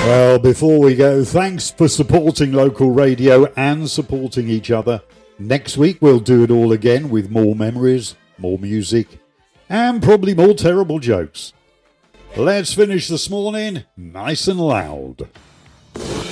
Well, before we go, thanks for supporting local radio and supporting each other. Next week we'll do it all again with more memories, more music, and probably more terrible jokes. Let's finish this morning nice and loud.